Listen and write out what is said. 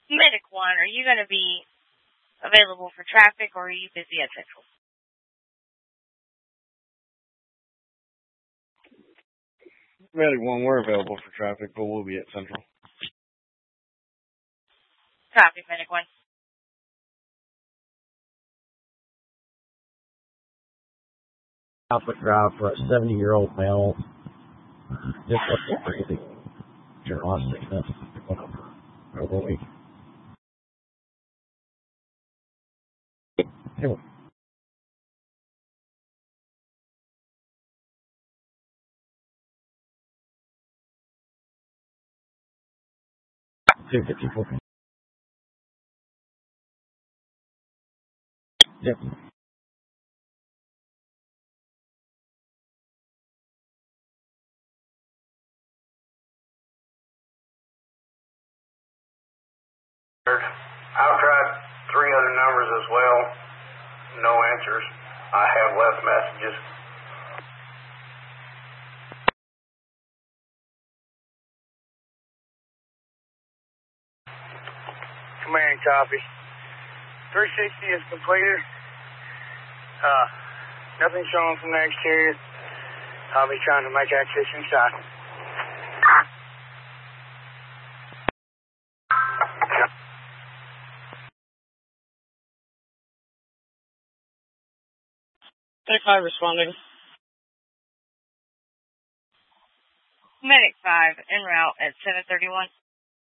Medic 1, are you going to be available for traffic, or are you busy at Central? Medic 1, we're available for traffic, but we'll be at Central. Copy, Medic 1. Southwick Drive for a 70-year-old male. Just looking for anything. Journal sickness. Over a week. Hey, 254. Yep. I've tried 3 other numbers as well. No answers. I have left messages. Command copy. 360 is completed. Nothing showing from the exterior. I'll be trying to make access inside. Medic 5 responding. Medic 5, en route at 731.